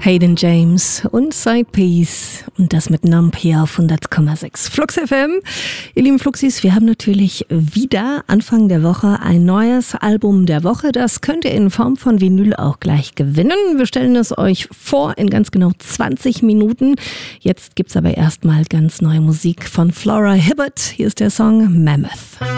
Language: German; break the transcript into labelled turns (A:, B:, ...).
A: Hayden James und Side Piece und das mit Numb hier auf 100,6 Flux FM. Ihr lieben Fluxis, wir haben natürlich wieder Anfang der Woche ein neues Album der Woche. Das könnt ihr in Form von Vinyl auch gleich gewinnen. Wir stellen es euch vor in ganz genau 20 Minuten. Jetzt gibt's aber erstmal ganz neue Musik von Flora Hibbert. Hier ist der Song Mammoth.